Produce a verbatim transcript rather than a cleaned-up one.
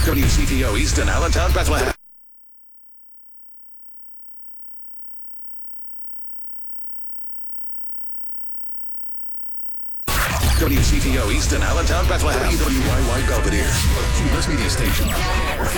W C T O Easton, Allentown, Bethlehem. W C T O Easton, Allentown, Bethlehem. W W Y Y Belvedere, Cuba's media station.